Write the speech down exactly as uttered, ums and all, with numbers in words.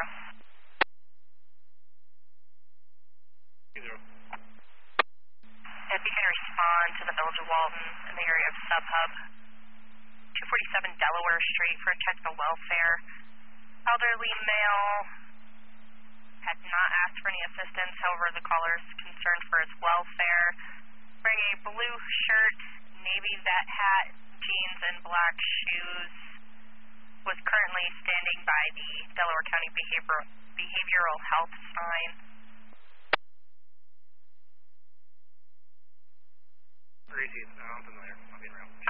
Zero. If you can respond to the Village of Walton in the area of Sub Hub, two forty-seven Delaware Street for technical welfare. Elderly male had not asked for any assistance, however the caller is concerned for his welfare. Wearing a blue shirt, navy vet hat, jeans, and black shoes. Was currently standing by the Delaware County Behavioral, Behavioral Health sign. Gracie, I'm familiar. I'll be around.